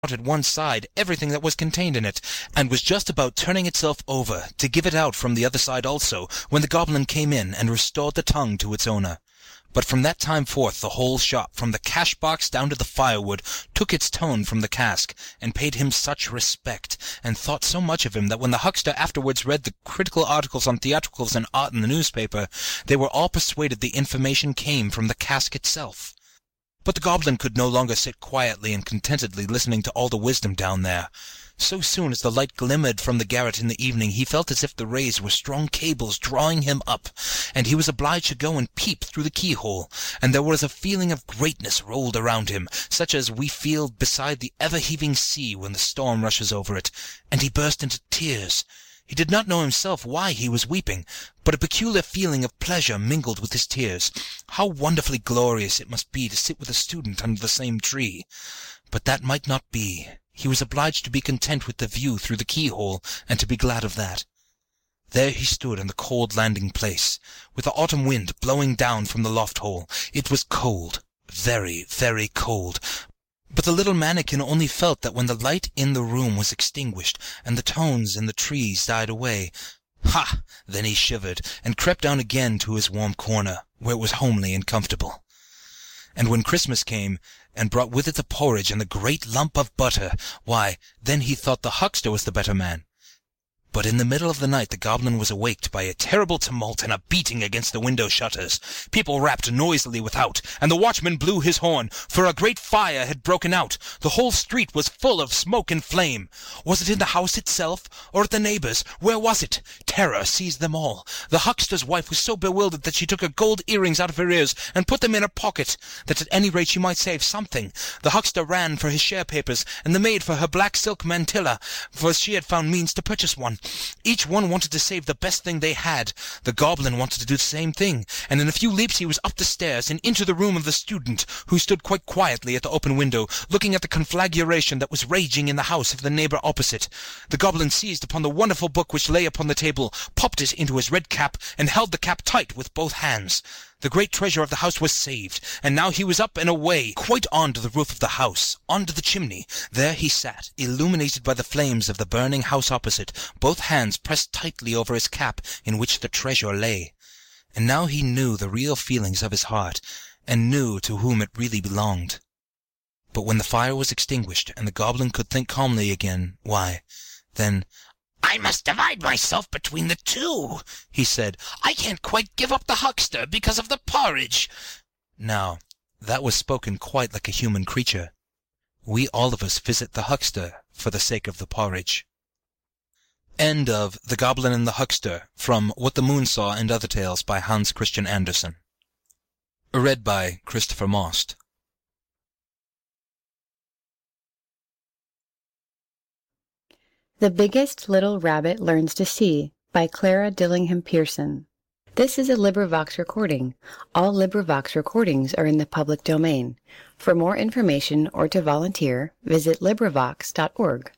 at one side everything that was contained in it, and was just about turning itself over to give it out from the other side also, when the goblin came in and restored the tongue to its owner. But from that time forth the whole shop, from the cash-box down to the firewood, took its tone from the cask, and paid him such respect, and thought so much of him, that when the huckster afterwards read the critical articles on theatricals and art in the newspaper, they were all persuaded the information came from the cask itself. But the goblin could no longer sit quietly and contentedly listening to all the wisdom down there. So soon as the light glimmered from the garret in the evening, he felt as if the rays were strong cables drawing him up, and he was obliged to go and peep through the keyhole, and there was a feeling of greatness rolled around him, such as we feel beside the ever-heaving sea when the storm rushes over it, and he burst into tears. He did not know himself why he was weeping, but a peculiar feeling of pleasure mingled with his tears. How wonderfully glorious it must be to sit with a student under the same tree! But that might not be. He was obliged to be content with the view through the keyhole, and to be glad of that. There he stood in the cold landing-place, with the autumn wind blowing down from the loft-hole. It was cold, very, very cold, but the little mannikin only felt that when the light in the room was extinguished, and the tones in the trees died away. Ha! Then he shivered, and crept down again to his warm corner, where it was homely and comfortable. And when Christmas came, and brought with it the porridge and the great lump of butter, why, then he thought the huckster was the better man. But in the middle of the night the goblin was awaked by a terrible tumult and a beating against the window shutters. People rapped noisily without, and the watchman blew his horn, for a great fire had broken out. The whole street was full of smoke and flame. Was it in the house itself, or at the neighbours'? Where was it? Terror seized them all. The huckster's wife was so bewildered that she took her gold earrings out of her ears and put them in her pocket, that at any rate she might save something. The huckster ran for his share papers, and the maid for her black silk mantilla, for she had found means to purchase one. Each one wanted to save the best thing they had. The goblin wanted to do the same thing, and in a few leaps he was up the stairs and into the room of the student, who stood quite quietly at the open window, looking at the conflagration that was raging in the house of the neighbour opposite. The goblin seized upon the wonderful book which lay upon the table, popped it into his red cap, and held the cap tight with both hands. The great treasure of the house was saved, and now he was up and away, quite on to the roof of the house, on to the chimney. There he sat, illuminated by the flames of the burning house opposite, both hands pressed tightly over his cap in which the treasure lay. And now he knew the real feelings of his heart, and knew to whom it really belonged. But when the fire was extinguished, and the goblin could think calmly again, why, then, "I must divide myself between the two," he said. "I can't quite give up the huckster because of the porridge." Now, that was spoken quite like a human creature. We all of us visit the huckster for the sake of the porridge. End of The Goblin and the Huckster, from What the Moon Saw and Other Tales by Hans Christian Andersen. Read by Christopher Most. The Biggest Little Rabbit Learns to See by Clara Dillingham Pearson. This is a LibriVox recording. All LibriVox recordings are in the public domain. For more information or to volunteer, visit LibriVox.org.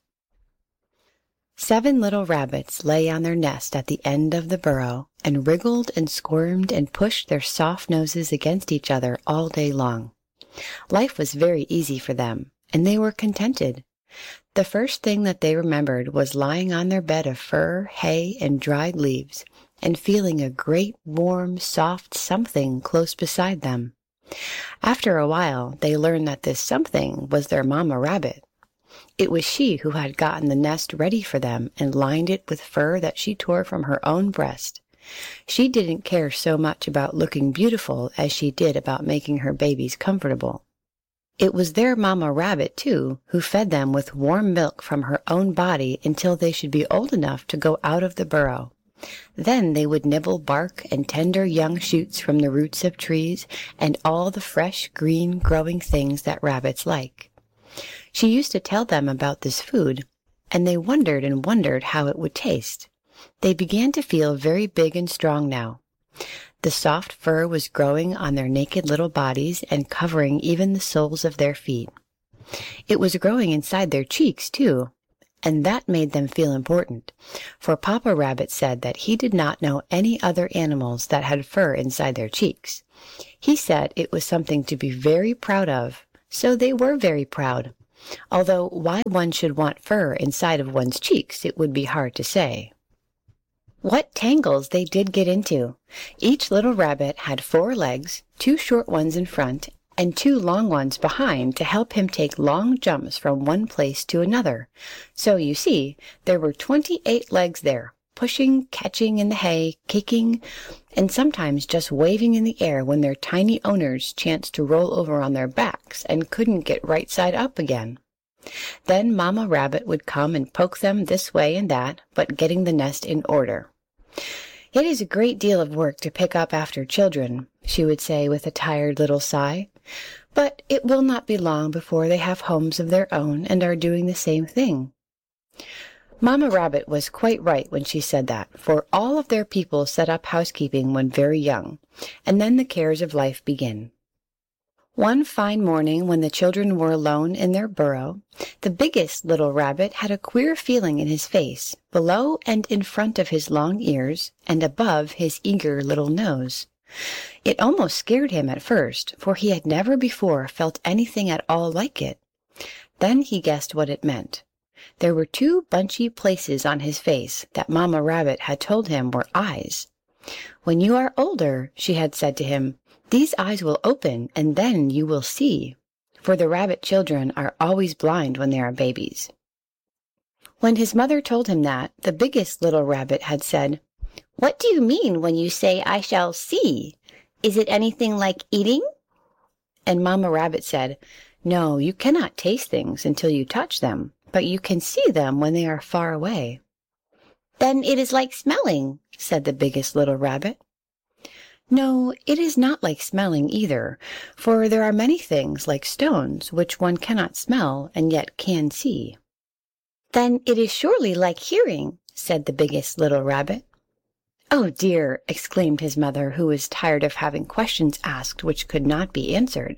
7 little rabbits lay on their nest at the end of the burrow and wriggled and squirmed and pushed their soft noses against each other all day long. Life was very easy for them, and they were contented. The first thing that they remembered was lying on their bed of fur, hay, and dried leaves, and feeling a great, warm, soft something close beside them. After a while, they learned that this something was their Mamma Rabbit. It was she who had gotten the nest ready for them and lined it with fur that she tore from her own breast. She didn't care so much about looking beautiful as she did about making her babies comfortable. It was their Mamma Rabbit, too, who fed them with warm milk from her own body until they should be old enough to go out of the burrow. Then they would nibble bark and tender young shoots from the roots of trees and all the fresh, green, growing things that rabbits like. She used to tell them about this food, and they wondered and wondered how it would taste. They began to feel very big and strong now. The soft fur was growing on their naked little bodies and covering even the soles of their feet. It was growing inside their cheeks, too, and that made them feel important, for Papa Rabbit said that he did not know any other animals that had fur inside their cheeks. He said it was something to be very proud of, so they were very proud. although why one should want fur inside of one's cheeks it would be hard to say. What tangles they did get into! Each little rabbit had 4 legs, 2 short ones in front, and 2 long ones behind to help him take long jumps from one place to another. So you see, there were 28 legs there, pushing, catching in the hay, kicking, and sometimes just waving in the air when their tiny owners chanced to roll over on their backs and couldn't get right side up again. Then Mamma Rabbit would come and poke them this way and that, but getting the nest in order. "It is a great deal of work to pick up after children," she would say with a tired little sigh, "but it will not be long before they have homes of their own and are doing the same thing." Mamma Rabbit was quite right when she said that, for all of their people set up housekeeping when very young, and then the cares of life begin. One fine morning when the children were alone in their burrow, the biggest little rabbit had a queer feeling in his face, below and in front of his long ears, and above his eager little nose. It almost scared him at first, for he had never before felt anything at all like it. Then he guessed what it meant. There were 2 bunchy places on his face that Mamma Rabbit had told him were eyes. "When you are older," she had said to him, "these eyes will open, and then you will see," for the rabbit children are always blind when they are babies. When his mother told him that, the biggest little rabbit had said, "What do you mean when you say I shall see? Is it anything like eating?" And Mamma Rabbit said, "No, you cannot taste things until you touch them, but you can see them when they are far away." "Then it is like smelling," said the biggest little rabbit. "No, it is not like smelling either, for there are many things like stones which one cannot smell and yet can see." "Then it is surely like hearing," said the biggest little rabbit. "Oh dear!" exclaimed his mother, who was tired of having questions asked which could not be answered.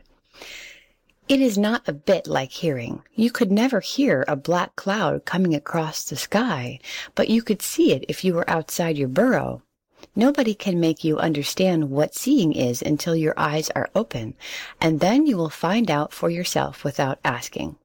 "It is not a bit like hearing. You could never hear a black cloud coming across the sky, but you could see it if you were outside your burrow. Nobody can make you understand what seeing is until your eyes are open, and then you will find out for yourself without asking."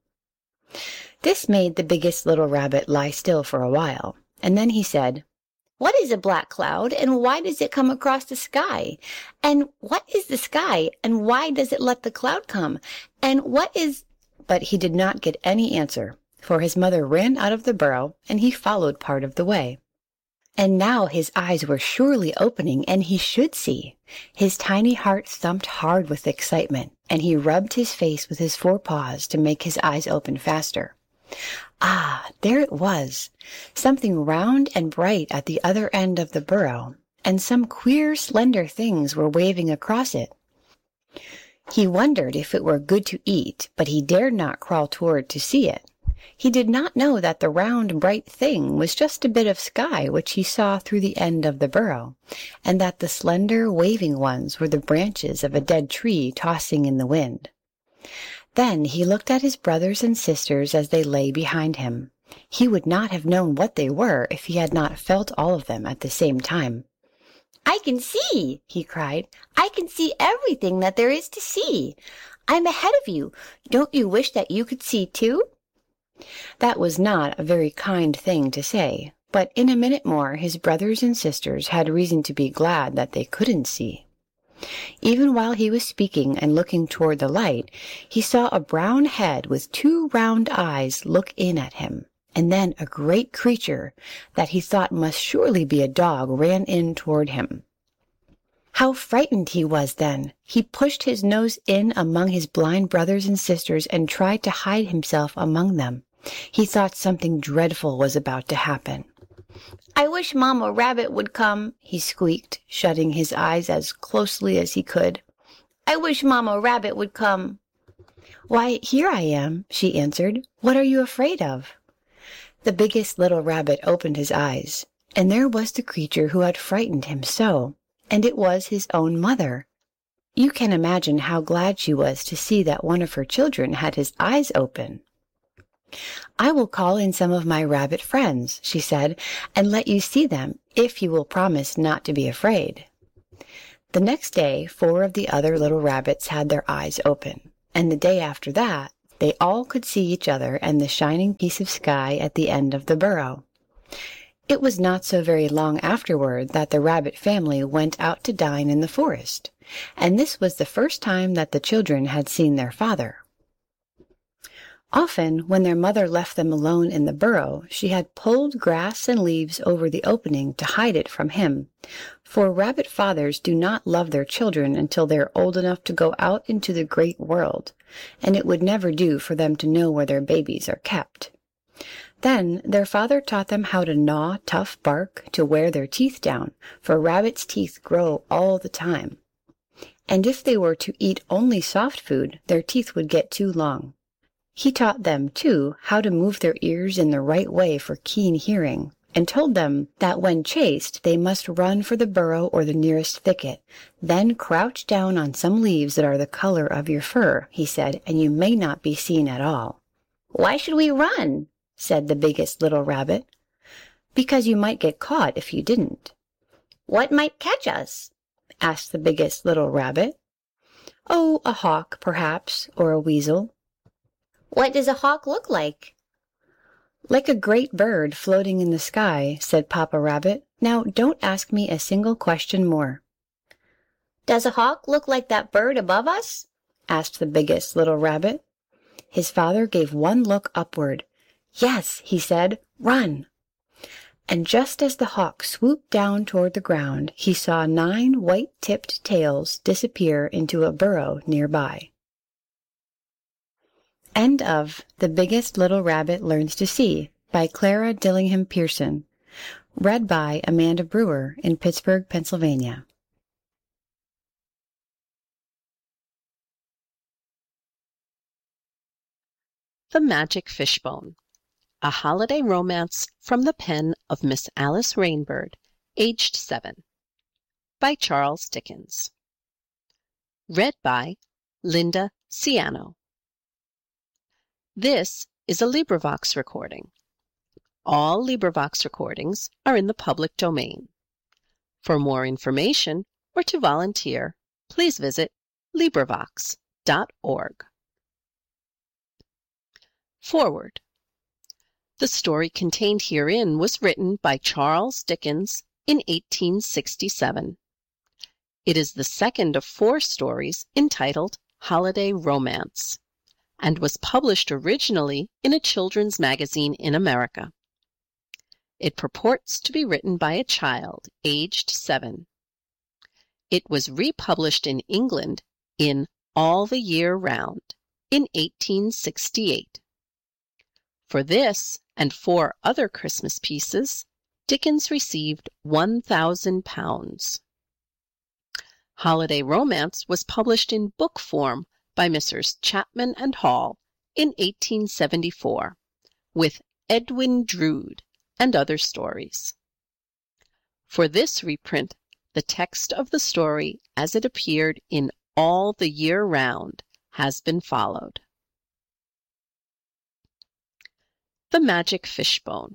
This made the biggest little rabbit lie still for a while, and then he said, "What is a black cloud, and why does it come across the sky? And what is the sky, and why does it let the cloud come? And what is—" But he did not get any answer, for his mother ran out of the burrow, and he followed part of the way. And now his eyes were surely opening, and he should see. His tiny heart thumped hard with excitement, and he rubbed his face with his 4 paws to make his eyes open faster. Ah, there it was, something round and bright at the other end of the burrow, and some queer, slender things were waving across it. He wondered if it were good to eat, but he dared not crawl toward to see it. He did not know that the round, bright thing was just a bit of sky which he saw through the end of the burrow, and that the slender, waving ones were the branches of a dead tree tossing in the wind. Then he looked at his brothers and sisters as they lay behind him. He would not have known what they were if he had not felt all of them at the same time. "I can see!" he cried. "I can see everything that there is to see. I'm ahead of you. Don't you wish that you could see too?" That was not a very kind thing to say, but in a minute more his brothers and sisters had reason to be glad that they couldn't see. Even while he was speaking and looking toward the light, he saw a brown head with 2 round eyes look in at him, and then a great creature that he thought must surely be a dog ran in toward him. How frightened he was then! He pushed his nose in among his blind brothers and sisters and tried to hide himself among them. He thought something dreadful was about to happen. "I wish Mamma Rabbit would come," he squeaked, shutting his eyes as closely as he could. "I wish Mamma Rabbit would come." "Why, here I am," she answered. "What are you afraid of?" The biggest little rabbit opened his eyes, and there was the creature who had frightened him so, and it was his own mother. You can imagine how glad she was to see that one of her children had his eyes open. "I will call in some of my rabbit friends," she said, "and let you see them, if you will promise not to be afraid." The next day 4 of the other little rabbits had their eyes open, and the day after that They all could see each other and the shining piece of sky at the end of the burrow. It was not so very long afterward that the rabbit family went out to dine in the forest, and this was the first time that the children had seen their father. Often, when their mother left them alone in the burrow, she had pulled grass and leaves over the opening to hide it from him, for rabbit fathers do not love their children until they are old enough to go out into the great world, and it would never do for them to know where their babies are kept. Then their father taught them how to gnaw tough bark to wear their teeth down, for rabbits' teeth grow all the time. And if they were to eat only soft food, their teeth would get too long. He taught them, too, how to move their ears in the right way for keen hearing, and told them that when chased they must run for the burrow or the nearest thicket, then crouch down on some leaves that are the color of your fur, he said, and you may not be seen at all. "Why should we run?" said the biggest little rabbit. "Because you might get caught if you didn't." "What might catch us?" asked the biggest little rabbit. "Oh, a hawk, perhaps, or a weasel." "What does a hawk look like?" "Like a great bird floating in the sky," said Papa Rabbit. "Now don't ask me a single question more." "Does a hawk look like that bird above us?" asked the biggest little rabbit. His father gave one look upward. "Yes," he said, "run." And just as the hawk swooped down toward the ground, he saw 9 white-tipped tails disappear into a burrow nearby. End of The Biggest Little Rabbit Learns to See by Clara Dillingham Pearson. Read by Amanda Brewer in Pittsburgh, Pennsylvania. The Magic Fishbone, a holiday romance from the pen of Miss Alice Rainbird, aged 7, by Charles Dickens. Read by Linda Ciano. This is a LibriVox recording. All LibriVox recordings are in the public domain. For more information or to volunteer, please visit LibriVox.org. Foreword. The story contained herein was written by Charles Dickens in 1867. It is the second of 4 stories entitled Holiday Romance, and was published originally in a children's magazine in America. It purports to be written by a child aged 7. It was republished in England in All the Year Round in 1868. For this and 4 other Christmas pieces, Dickens received £1,000. Holiday Romance was published in book form by Messrs. Chapman and Hall in 1874, with Edwin Drood and other stories. For this reprint, the text of the story as it appeared in All the Year Round has been followed. The Magic Fishbone.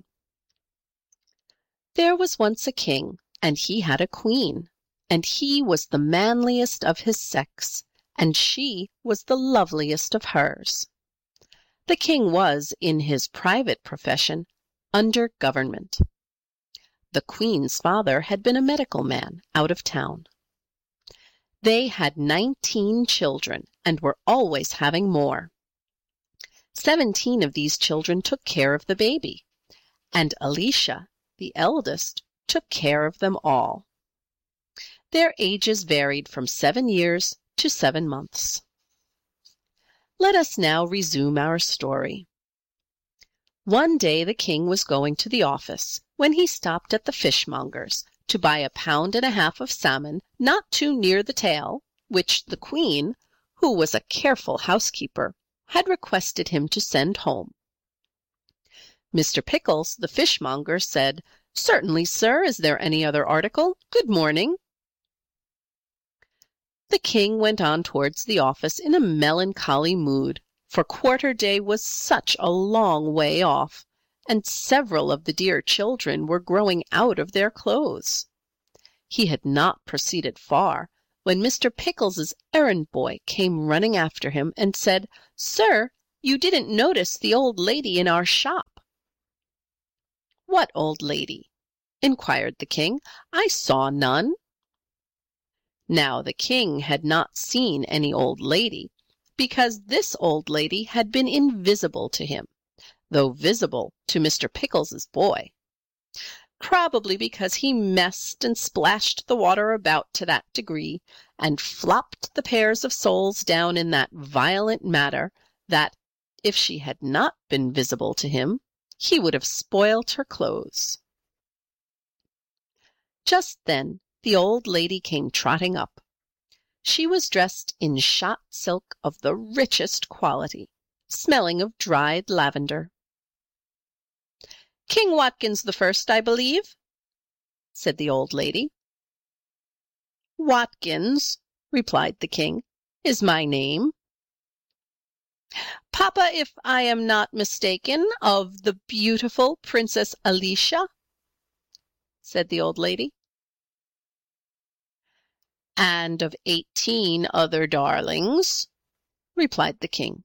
There was once a king, and he had a queen, and he was the manliest of his sex, and she was the loveliest of hers. The king was, in his private profession, under government. The queen's father had been a medical man out of town. They had 19 children and were always having more. 17 of these children took care of the baby, and Alicia, the eldest, took care of them all. Their ages varied from 7 years to 7 months. Let us now resume our story. One day the king was going to the office when he stopped at the fishmonger's to buy 1.5 pounds of salmon not too near the tail, which the queen, who was a careful housekeeper, had requested him to send home. Mr. Pickles, the fishmonger, said, "Certainly, sir. Is there any other article? Good morning." The king went on towards the office in a melancholy mood, for quarter day was such a long way off, and several of the dear children were growing out of their clothes. He had not proceeded far when Mr. Pickles's errand boy came running after him and said, "Sir, you didn't notice the old lady in our shop." "What old lady?" inquired the king. "I saw none." Now the king had not seen any old lady, because this old lady had been invisible to him, though visible to Mr. Pickles's boy. Probably because he messed and splashed the water about to that degree, and flopped the pairs of soles down in that violent manner, that, if she had not been visible to him, he would have spoilt her clothes. Just then the old lady came trotting up. She was dressed in shot silk of the richest quality, smelling of dried lavender. "King Watkins the First, I believe?" said the old lady. "Watkins," replied the king, "is my name." "Papa, if I am not mistaken, of the beautiful Princess Alicia?" said the old lady. "And of 18 other darlings," replied the king.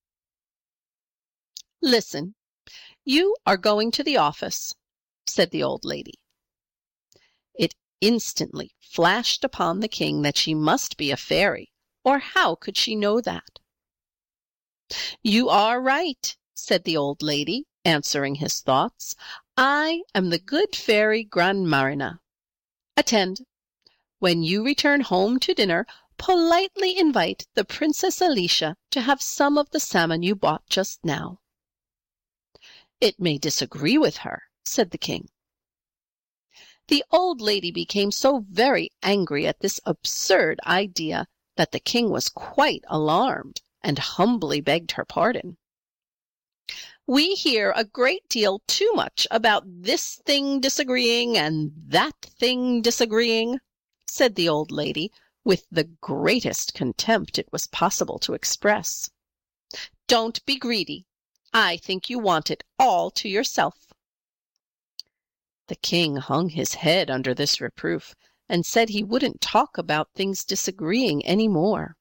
"Listen, you are going to the office," said the old lady. It instantly flashed upon the king that she must be a fairy, or how could she know that? "You are right," said the old lady, answering his thoughts. "I am the good fairy Grandmarina. Attend. When you return home to dinner, politely invite the Princess Alicia to have some of the salmon you bought just now." "It may disagree with her," said the king. The old lady became so very angry at this absurd idea that the king was quite alarmed, and humbly begged her pardon. "We hear a great deal too much about this thing disagreeing and that thing disagreeing," said the old lady, with the greatest contempt it was possible to express. "Don't be greedy. I think you want it all to yourself." The king hung his head under this reproof, and said he wouldn't talk about things disagreeing any more.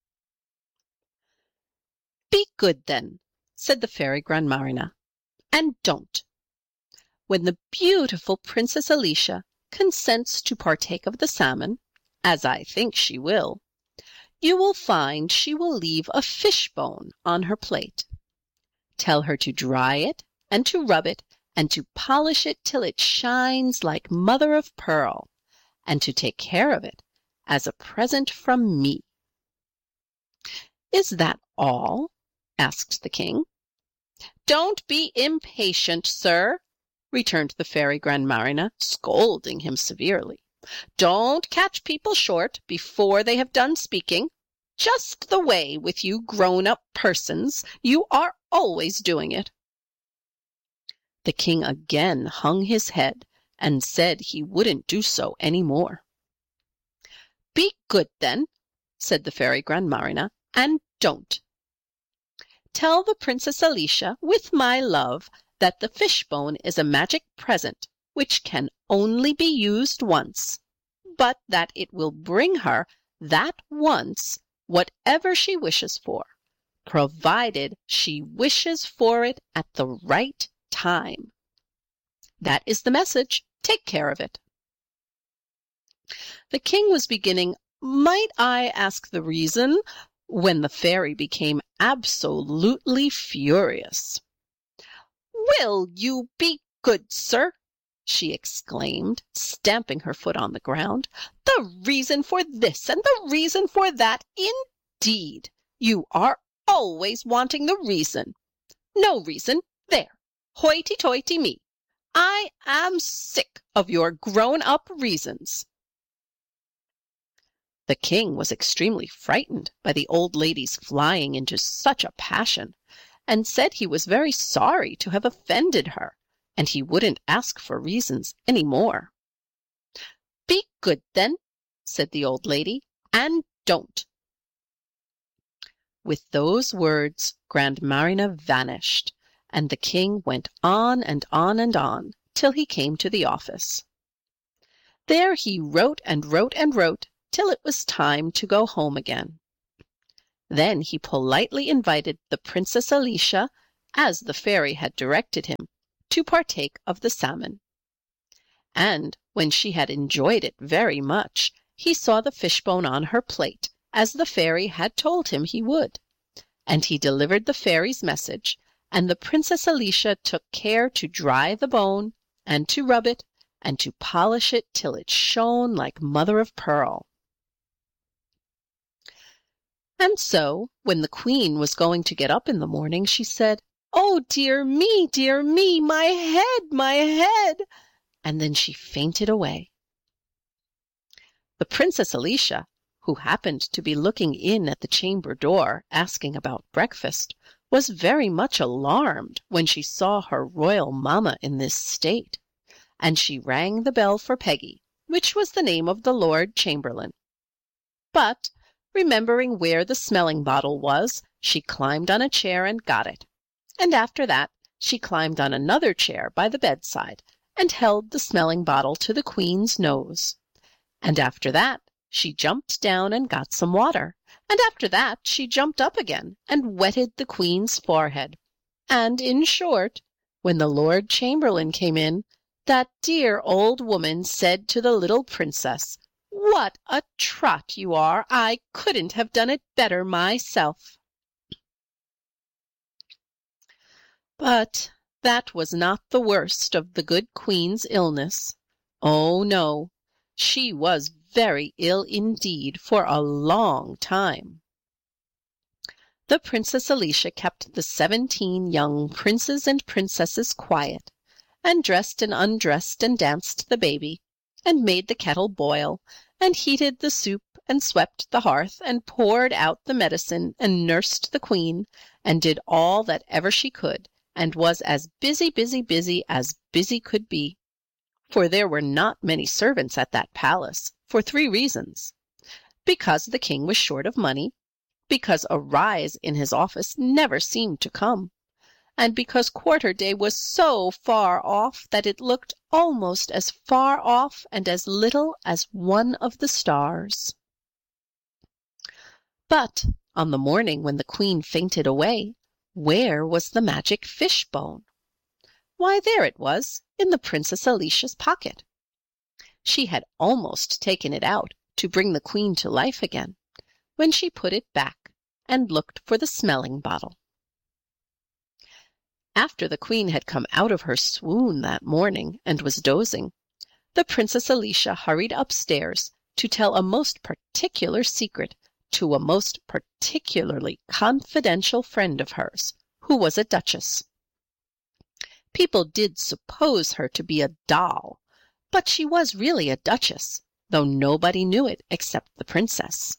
"Be good, then," said the fairy Grandmarina, "and don't. When the beautiful Princess Alicia consents to partake of the salmon, as I think she will, you will find she will leave a fish bone on her plate. Tell her to dry it, and to rub it, and to polish it till it shines like mother of pearl, and to take care of it as a present from me." "Is that all?" asked the king. "Don't be impatient, sir," returned the fairy Grandmarina, scolding him severely. "Don't catch people short before they have done speaking. Just the way with you grown-up persons. You are always doing it." The king again hung his head, and said he wouldn't do so any more. "Be good, then," said the fairy Grandmarina, "and don't. Tell the Princess Alicia, with my love, that the fishbone is a magic present which can only be used once, but that it will bring her that once whatever she wishes for, provided she wishes for it at the right time. That is the message. Take care of it." The king was beginning, "Might I ask the reason?" when the fairy became absolutely furious. "Will you be good, sir?" she exclaimed, stamping her foot on the ground. "The reason for this and the reason for that, indeed! You are always wanting the reason. No reason, there! Hoity-toity me! I am sick of your grown-up reasons." The king was extremely frightened by the old lady's flying into such a passion, and said he was very sorry to have offended her, and he wouldn't ask for reasons any more. "Be good, then," said the old lady, "and don't." With those words Grandmarina vanished, and the king went on and on and on, till he came to the office. There he wrote and wrote and wrote, till it was time to go home again. Then he politely invited the Princess Alicia, as the fairy had directed him, to partake of the salmon. And when she had enjoyed it very much, he saw the fishbone on her plate, as the fairy had told him he would. And he delivered the fairy's message, and the Princess Alicia took care to dry the bone, and to rub it, and to polish it till it shone like mother of pearl. And so, when the Queen was going to get up in the morning, she said, "Oh, dear me, my head, my head!" And then she fainted away. The Princess Alicia, who happened to be looking in at the chamber door, asking about breakfast, was very much alarmed when she saw her royal mamma in this state, and she rang the bell for Peggy, which was the name of the Lord Chamberlain. But, remembering where the smelling bottle was, she climbed on a chair and got it, and after that she climbed on another chair by the bedside and held the smelling bottle to the Queen's nose, and after that she jumped down and got some water, and after that she jumped up again and wetted the Queen's forehead, and, in short, when the Lord Chamberlain came in, that dear old woman said to the little Princess, "What a trot you are! I couldn't have done it better myself." But that was not the worst of the good Queen's illness. Oh, no, she was very ill indeed for a long time. The Princess Alicia kept the 17 young princes and princesses quiet, and dressed and undressed and danced the baby, and made the kettle boil, and heated the soup, and swept the hearth, and poured out the medicine, and nursed the Queen, and did all that ever she could, and was as busy as busy could be. For there were not many servants at that palace, for 3 reasons: because the king was short of money, because a rise in his office never seemed to come, and because quarter day was so far off that it looked almost as far off and as little as one of the stars. But on the morning when the Queen fainted away, where was the magic fishbone? Why, there it was, in the Princess Alicia's pocket. She had almost taken it out to bring the Queen to life again, when she put it back and looked for the smelling bottle. After the Queen had come out of her swoon that morning and was dozing, the Princess Alicia hurried upstairs to tell a most particular secret to a most particularly confidential friend of hers, who was a duchess. People did suppose her to be a doll, but she was really a duchess, though nobody knew it except the princess.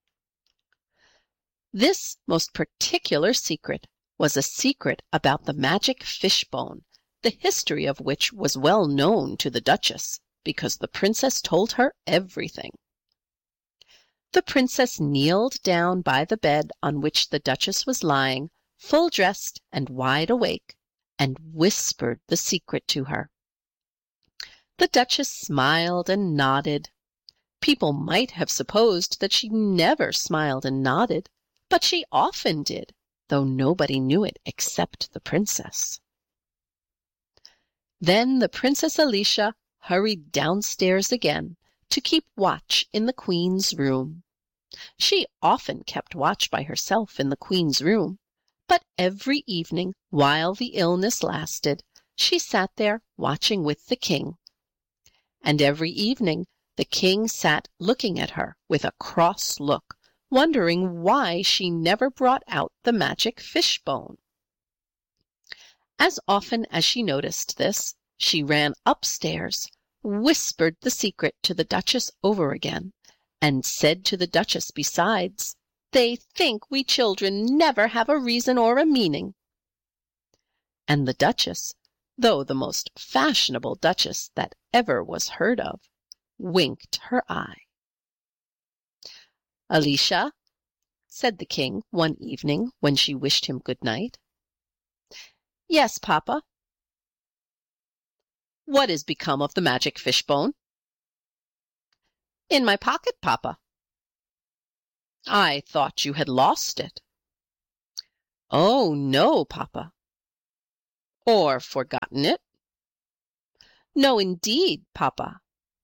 This most particular secret was a secret about the magic fishbone, the history of which was well known to the duchess, because the princess told her everything. The princess kneeled down by the bed on which the duchess was lying, full dressed and wide awake, and whispered the secret to her. The duchess smiled and nodded. People might have supposed that she never smiled and nodded, but she often did, though nobody knew it except the princess. Then the Princess Alicia hurried downstairs again to keep watch in the Queen's room. She often kept watch by herself in the Queen's room, but every evening, while the illness lasted, she sat there watching with the king. And every evening the king sat looking at her with a cross look, wondering why she never brought out the magic fishbone. As often as she noticed this, she ran upstairs, whispered the secret to the duchess over again, and said to the duchess besides, "They think we children never have a reason or a meaning." And the duchess, though the most fashionable duchess that ever was heard of, winked her eye. "Alicia," said the king one evening when she wished him good night. "Yes, papa." "What is become of the magic fishbone?" "In my pocket, papa." I thought you had lost it." "Oh, no, Papa." "Or forgotten it?" "No, indeed, Papa."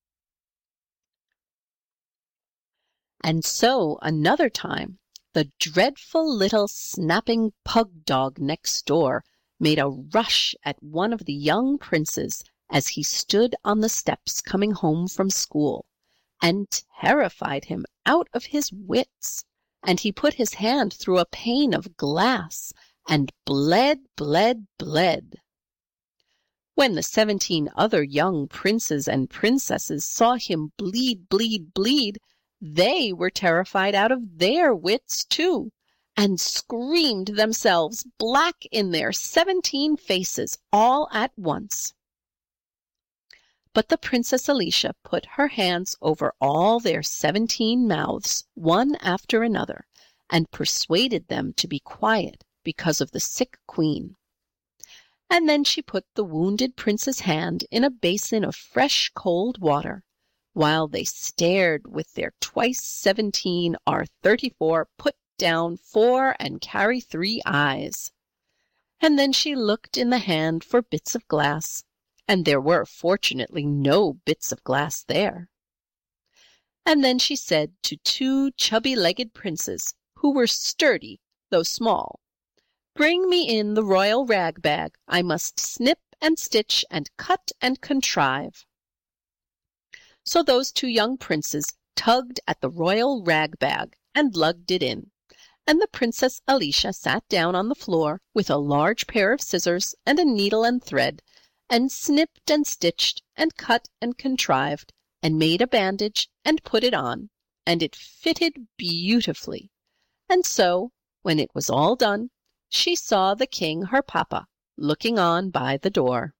And so another time the dreadful little snapping pug dog next door made a rush at one of the young princes as he stood on the steps coming home from school, and terrified him out of his wits, and he put his hand through a pane of glass and bled, bled, bled. When the 17 other young princes and princesses saw him bleed, bleed, bleed, they were terrified out of their wits too, and screamed themselves black in their 17 faces all at once. But the Princess Alicia put her hands over all their 17 mouths, one after another, and persuaded them to be quiet because of the sick queen. And then she put the wounded prince's hand in a basin of fresh cold water, while they stared with their twice 17 are 34 put down 4 and carry 3 eyes. And then she looked in the hand for bits of glass, and there were fortunately no bits of glass there. And then she said to 2 chubby-legged princes, who were sturdy though small, "Bring me in the royal rag bag. I must snip and stitch and cut and contrive." So those 2 young princes tugged at the royal rag bag and lugged it in, and the Princess Alicia sat down on the floor with a large pair of scissors and a needle and thread, and snipped and stitched and cut and contrived, and made a bandage and put it on, and it fitted beautifully. And so, when it was all done, she saw the king, her papa, looking on by the door.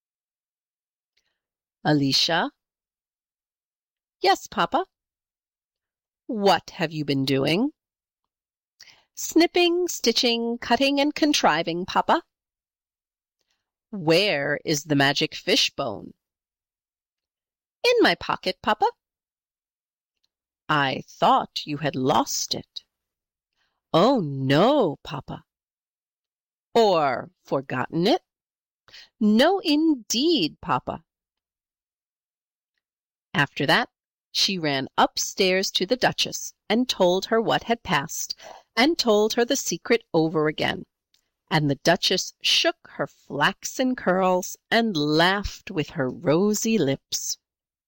"Alicia?" "Yes, Papa." "What have you been doing?" "Snipping, stitching, cutting, and contriving, Papa." "Where is the magic fishbone?" "In my pocket, Papa." "I thought you had lost it." "Oh, no, Papa." "Or forgotten it?" "No, indeed, Papa." After that, she ran upstairs to the Duchess and told her what had passed, and told her the secret over again. And the Duchess shook her flaxen curls and laughed with her rosy lips.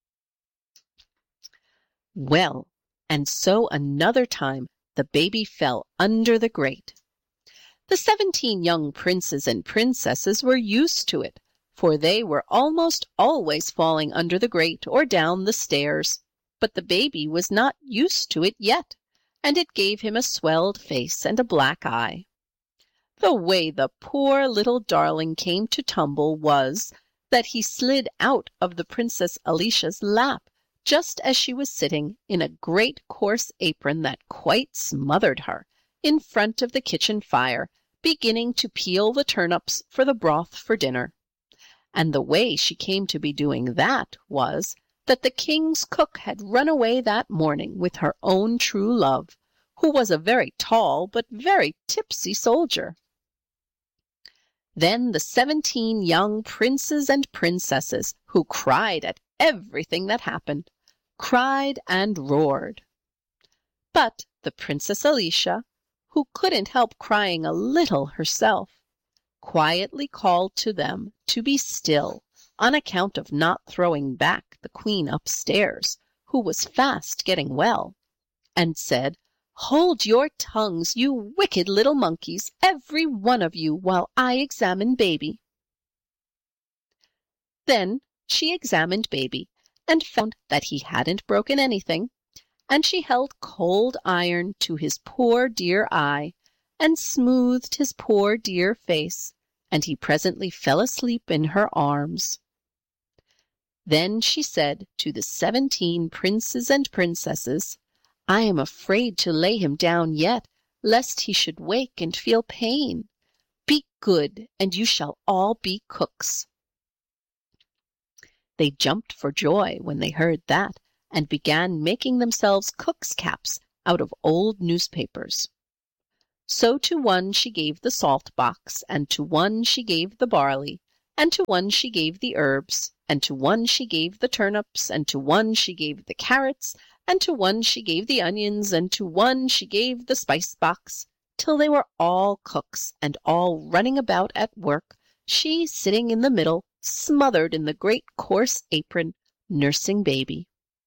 Well, and so another time the baby fell under the grate. The 17 young princes and princesses were used to it, for they were almost always falling under the grate or down the stairs, but the baby was not used to it yet, and it gave him a swelled face and a black eye. The way the poor little darling came to tumble was that he slid out of the Princess Alicia's lap just as she was sitting in a great coarse apron that quite smothered her, in front of the kitchen fire, beginning to peel the turnips for the broth for dinner. And the way she came to be doing that was that the king's cook had run away that morning with her own true love, who was a very tall but very tipsy soldier. Then the 17 young princes and princesses, who cried at everything that happened, cried and roared. But the Princess Alicia, who couldn't help crying a little herself, quietly called to them to be still on account of not throwing back the queen upstairs, who was fast getting well, and said, "Hold your tongues, you wicked little monkeys, every one of you, while I examine baby." Then she examined baby and found that he hadn't broken anything, and she held cold iron to his poor dear eye, and smoothed his poor dear face, and he presently fell asleep in her arms. Then she said to the 17 princes and princesses, "I am afraid to lay him down yet, lest he should wake and feel pain. Be good, and you shall all be cooks." They jumped for joy when they heard that, and began making themselves cooks' caps out of old newspapers. So to one she gave the salt box, and to one she gave the barley, and to one she gave the herbs, and to one she gave the turnips, and to one she gave the carrots, and to one she gave the onions, and to one she gave the spice box, till they were all cooks, and all running about at work, she sitting in the middle, smothered in the great coarse apron, nursing baby.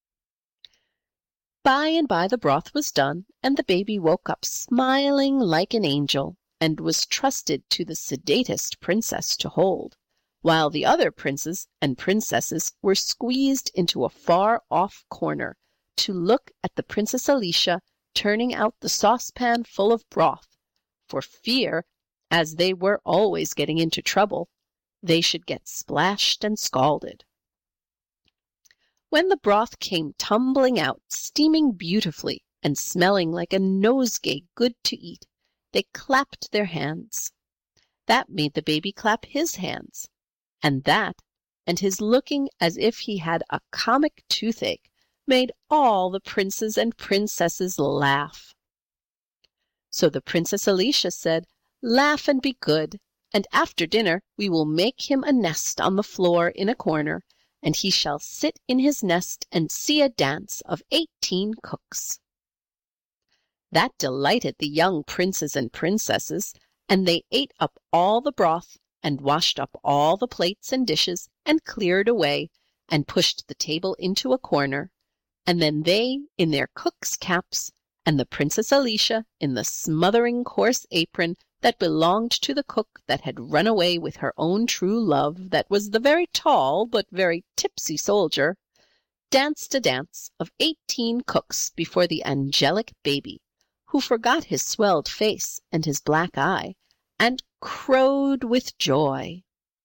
By and by the broth was done, and the baby woke up smiling like an angel, and was trusted to the sedatest princess to hold, while the other princes and princesses were squeezed into a far-off corner to look at the Princess Alicia turning out the saucepan full of broth, for fear, as they were always getting into trouble, they should get splashed and scalded. When the broth came tumbling out, steaming beautifully and smelling like a nosegay good to eat, they clapped their hands. That made the baby clap his hands, and that, and his looking as if he had a comic toothache, made all the princes and princesses laugh. So the Princess Alicia said, "Laugh and be good, and after dinner we will make him a nest on the floor in a corner, and he shall sit in his nest and see a dance of 18 cooks." That delighted the young princes and princesses, and they ate up all the broth, and washed up all the plates and dishes, and cleared away, and pushed the table into a corner, and then they in their cooks' caps, and the Princess Alicia in the smothering coarse apron that belonged to the cook that had run away with her own true love, that was the very tall but very tipsy soldier, danced a dance of 18 cooks before the angelic baby, who forgot his swelled face and his black eye, and crowed with joy.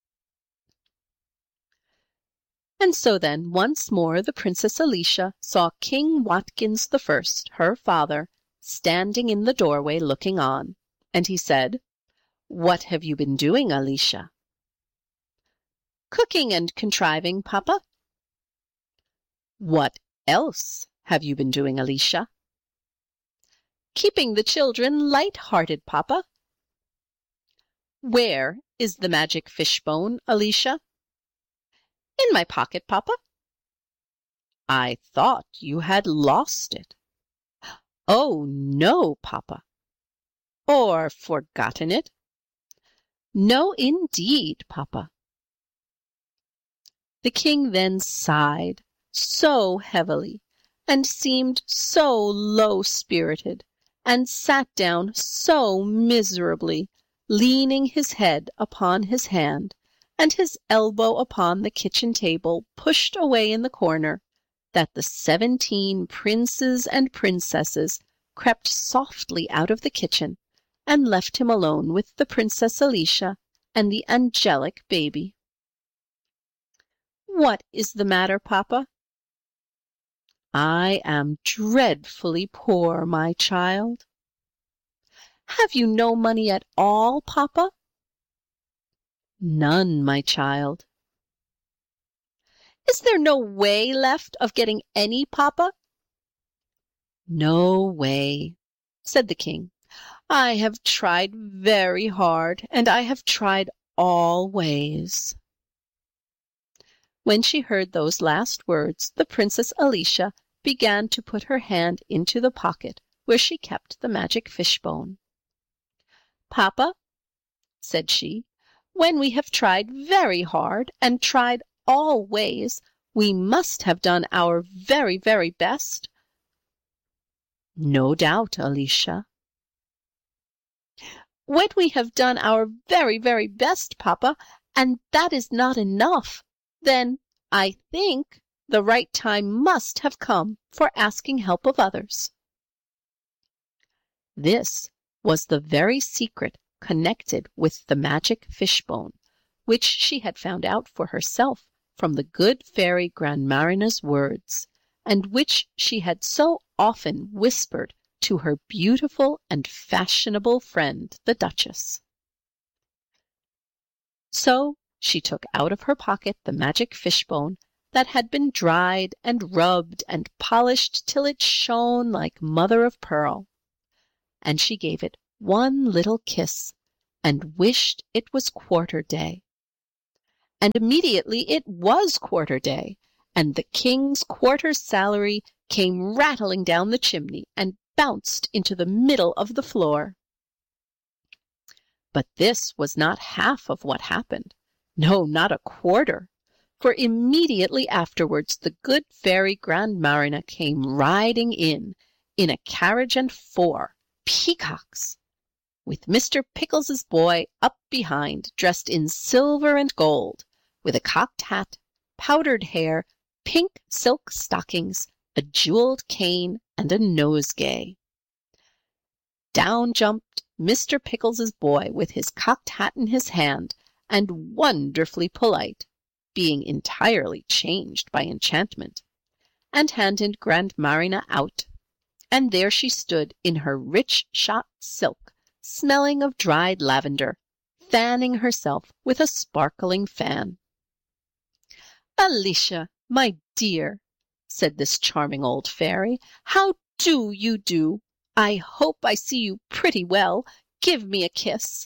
And so then once more the Princess Alicia saw King Watkins I, her father, standing in the doorway looking on, and he said, "What have you been doing, Alicia?" "Cooking and contriving, Papa." "What else have you been doing, Alicia?" "Keeping the children light-hearted, Papa." "Where is the magic fishbone, Alicia?" "In my pocket, Papa." "I thought you had lost it." "Oh, no, Papa." "Or forgotten it?" "No, indeed, Papa." The king then sighed so heavily, and seemed so low-spirited, and sat down so miserably, leaning his head upon his hand, and his elbow upon the kitchen table pushed away in the corner, that the 17 princes and princesses crept softly out of the kitchen, and left him alone with the Princess Alicia and the angelic baby. "What is the matter, Papa?" "I am dreadfully poor, my child." "Have you no money at all, Papa?" "None, my child." "Is there no way left of getting any, Papa?" "No way," said the king. "I have tried very hard, and I have tried all ways." When she heard those last words, the Princess Alicia began to put her hand into the pocket where she kept the magic fishbone. "Papa," said she, "when we have tried very hard and tried all ways, we must have done our very, very best." "No doubt, Alicia." "When we have done our very, very best, Papa, and that is not enough, then I think the right time must have come for asking help of others." This was the very secret connected with the magic fishbone, which she had found out for herself from the good fairy Grandmarina's words, and which she had so often whispered to her beautiful and fashionable friend, the Duchess. So she took out of her pocket the magic fishbone that had been dried and rubbed and polished till it shone like mother of pearl, and she gave it one little kiss and wished it was quarter day. And immediately it was quarter day, and the king's quarter's salary came rattling down the chimney and bounced into the middle of the floor. But this was not half of what happened. No, not a quarter. For immediately afterwards the good fairy Grandmarina came riding in a carriage and 4 peacocks, with Mr. Pickles's boy up behind, dressed in silver and gold, with a cocked hat, powdered hair, pink silk stockings, a jewelled cane, and a nosegay. Down jumped Mr. Pickles's boy with his cocked hat in his hand, and wonderfully polite, being entirely changed by enchantment, and handed Grandmarina out, and there she stood in her rich shot silk, smelling of dried lavender, fanning herself with a sparkling fan. "Alicia, my dear," said this charming old fairy, "how do you do? I hope I see you pretty well. Give me a kiss."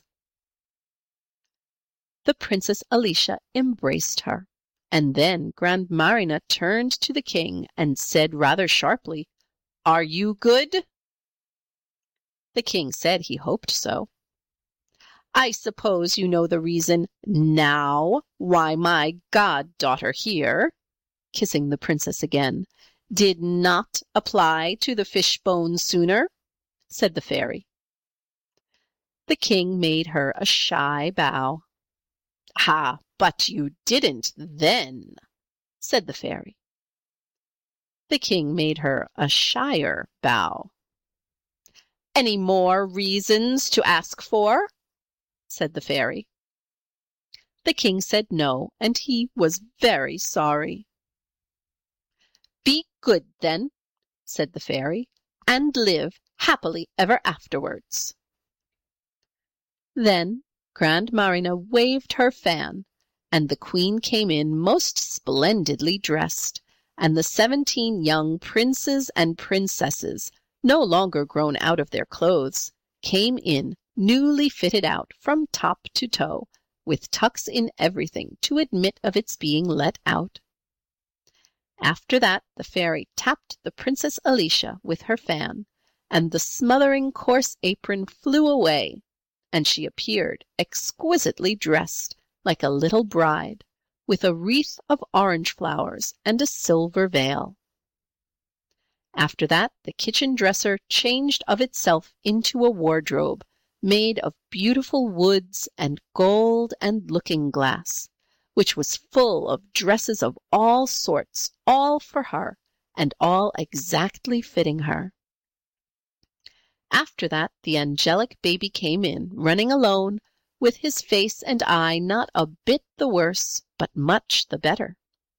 The Princess Alicia embraced her, and then Grandmarina turned to the king and said rather sharply, "Are you good?" The king said he hoped so. "I suppose you know the reason now why my goddaughter here," kissing the princess again, "did not apply to the fishbone sooner?" said the fairy. The king made her a shy bow. "Ah, but you didn't then," said the fairy. The king made her a shyer bow. "Any more reasons to ask for?" said the fairy. The king said no, and he was very sorry. "Be good, then," said the fairy, "and live happily ever afterwards." Then Grandmarina waved her fan, and the queen came in most splendidly dressed, and the 17 young princes and princesses, no longer grown out of their clothes, came in newly fitted out from top to toe, with tucks in everything to admit of its being let out. After that the fairy tapped the Princess Alicia with her fan, and the smothering coarse apron flew away, and she appeared exquisitely dressed like a little bride, with a wreath of orange flowers and a silver veil. After that the kitchen dresser changed of itself into a wardrobe made of beautiful woods and gold and looking-glass, which was full of dresses of all sorts, all for her, and all exactly fitting her. After that the angelic baby came in, running alone, with his face and eye not a bit the worse, but much the better.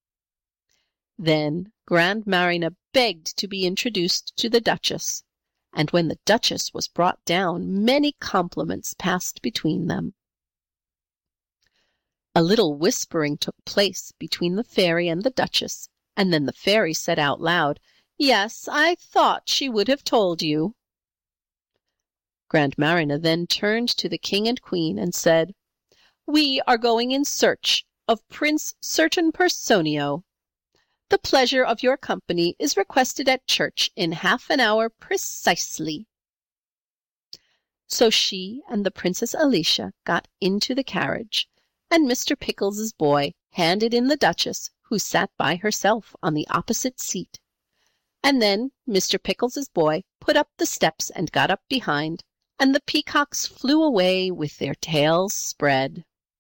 Then Grandmarina begged to be introduced to the Duchess, and when the Duchess was brought down, many compliments passed between them. A little whispering took place between the fairy and the Duchess, and then the fairy said out loud, "Yes, I thought she would have told you." Grandmarina then turned to the king and queen and said, "We are going in search of Prince Certainpersonio. The pleasure of your company is requested at church in half an hour precisely." So she and the Princess Alicia got into the carriage, and Mr. Pickles's boy handed in the Duchess, who sat by herself on the opposite seat. And then Mr. Pickles's boy put up the steps and got up behind, and the peacocks flew away with their tails spread.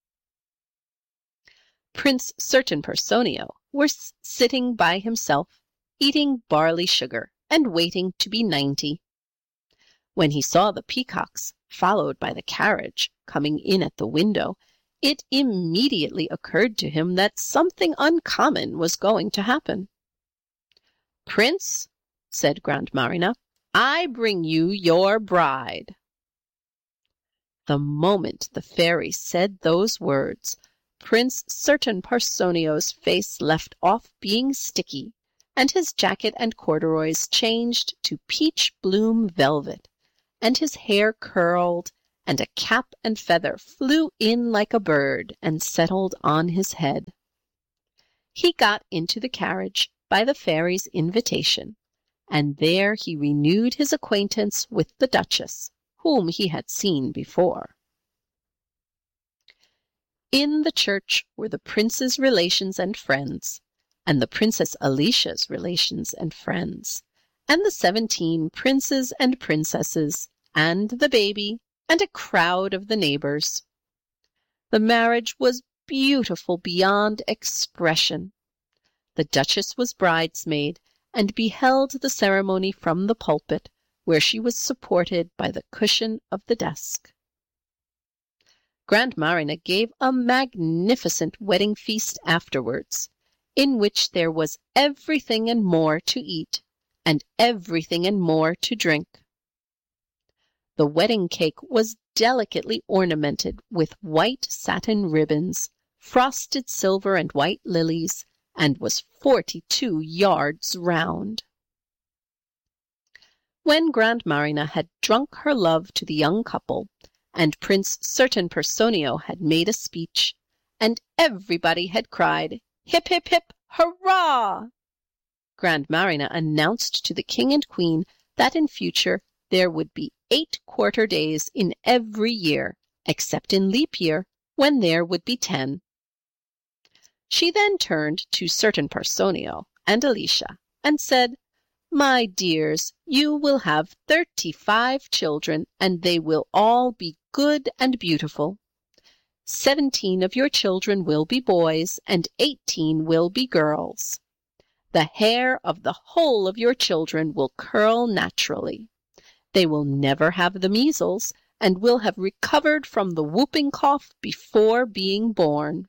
Prince Certainpersonio was sitting by himself, eating barley sugar, and waiting to be 90. When he saw the peacocks, followed by the carriage, coming in at the window, it immediately occurred to him that something uncommon was going to happen. "Prince," said Grandmarina, "I bring you your bride." The moment the fairy said those words, Prince Certain Personio's face left off being sticky, and his jacket and corduroys changed to peach bloom velvet, and his hair curled, and a cap and feather flew in like a bird and settled on his head. He got into the carriage by the fairy's invitation, and there he renewed his acquaintance with the Duchess, whom he had seen before. In the church were the prince's relations and friends, and the Princess Alicia's relations and friends, and the 17 princes and princesses, and the baby, and a crowd of the neighbors. The marriage was beautiful beyond expression. The Duchess was bridesmaid, and beheld the ceremony from the pulpit, where she was supported by the cushion of the desk. Grandmarina gave a magnificent wedding feast afterwards, in which there was everything and more to eat, and everything and more to drink. The wedding cake was delicately ornamented with white satin ribbons, frosted silver and white lilies, and was 42 yards round. When Grandmarina had drunk her love to the young couple, and Prince Certain Personio had made a speech, and everybody had cried, "Hip, hip, hip, hurrah!" Grandmarina announced to the King and Queen that in future there would be 8 quarter days in every year, except in leap year, when there would be 10. She then turned to Certain Personio and Alicia and said, "My dears, you will have 35 children, and they will all be good and beautiful. 17 of your children will be boys, and 18 will be girls. The hair of the whole of your children will curl naturally. They will never have the measles, and will have recovered from the whooping cough before being born."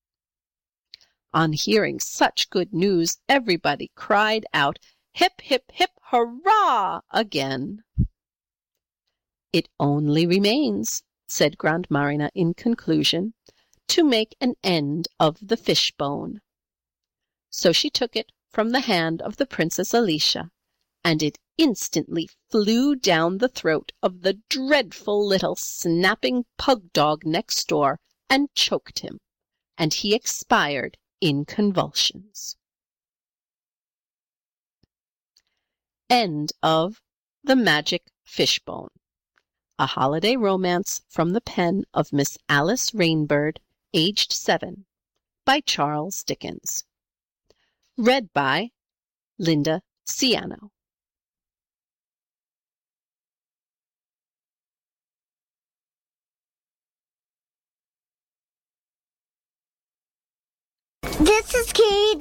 On hearing such good news, everybody cried out, "Hip, hip, hip, hurrah!" again. "It only remains," said Grandmarina in conclusion, "to make an end of the fishbone." So she took it from the hand of the Princess Alicia, and it instantly flew down the throat of the dreadful little snapping pug dog next door and choked him, and he expired in convulsions. End of The Magic Fishbone, a holiday romance from the pen of Miss Alice Rainbird, aged 7, by Charles Dickens. Read by Linda Ciano. This is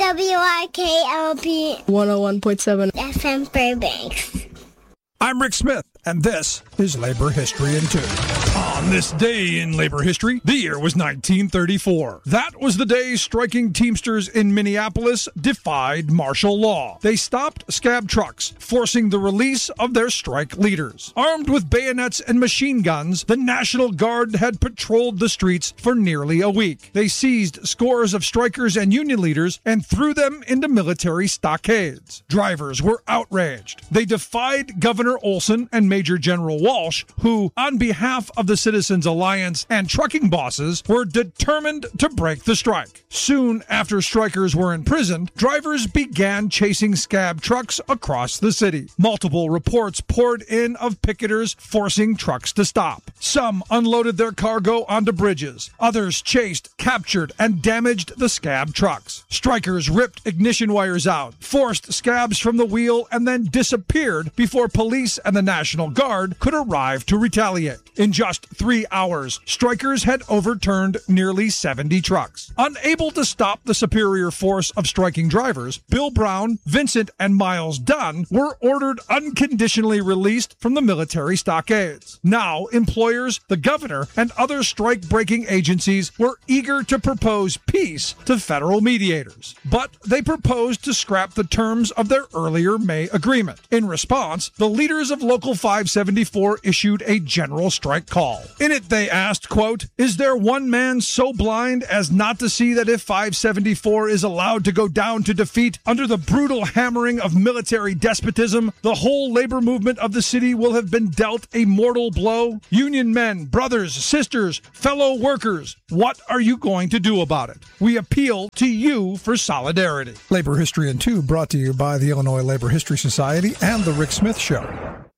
KWIKLP 101.7 FM Fairbanks. I'm Rick Smith, and this is Labor History in 2. On this day in labor history, the year was 1934. That was the day striking Teamsters in Minneapolis defied martial law. They stopped scab trucks, forcing the release of their strike leaders. Armed with bayonets and machine guns, the National Guard had patrolled the streets for nearly a week. They seized scores of strikers and union leaders and threw them into military stockades. Drivers were outraged. They defied Governor Olson and Major General Walsh, who, on behalf of the Citizens Alliance and trucking bosses, were determined to break the strike. Soon after strikers were imprisoned, drivers began chasing scab trucks across the city. Multiple reports poured in of picketers forcing trucks to stop. Some unloaded their cargo onto bridges. Others chased, captured, and damaged the scab trucks. Strikers ripped ignition wires out, forced scabs from the wheel, and then disappeared before police and the National Guard could arrive to retaliate. In just 3 hours, strikers had overturned nearly 70 trucks. Unable to stop the superior force of striking drivers, Bill Brown, Vincent, and Miles Dunn were ordered unconditionally released from the military stockades. Now, employers, the governor, and other strike-breaking agencies were eager to propose peace to federal mediators. But they proposed to scrap the terms of their earlier May agreement. In response, the leaders of Local 574 issued a general strike call. In it, they asked, quote, "Is there one man so blind as not to see that if 574 is allowed to go down to defeat under the brutal hammering of military despotism, the whole labor movement of the city will have been dealt a mortal blow? Union men, brothers, sisters, fellow workers, what are you going to do about it? We appeal to you for solidarity." Labor History in 2 brought to you by the Illinois Labor History Society and The Rick Smith Show.